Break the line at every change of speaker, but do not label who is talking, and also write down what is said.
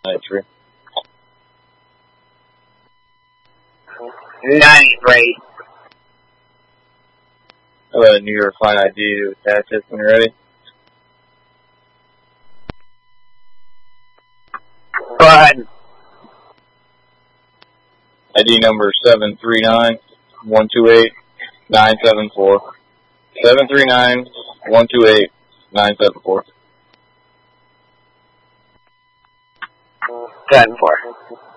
entry.
93.
How about a New York Fine ID to attach it when you're ready?
Go ahead.
ID number 739-128-974. 739-128-974.
74.